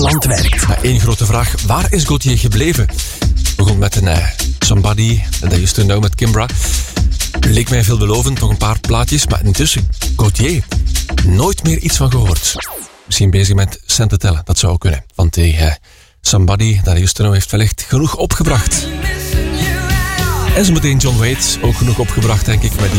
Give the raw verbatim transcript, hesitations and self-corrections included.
Duitsland werkt. Eén grote vraag, waar is Gauthier gebleven? Begon met een uh, Somebody, That Used To Know met Kimbra. Leek mij veelbelovend, nog een paar plaatjes, maar intussen, Gauthier, nooit meer iets van gehoord. Misschien bezig met centen tellen, dat zou kunnen. Want die uh, Somebody, That Used To Know heeft wellicht genoeg opgebracht. En zometeen John Waite, ook genoeg opgebracht denk ik met die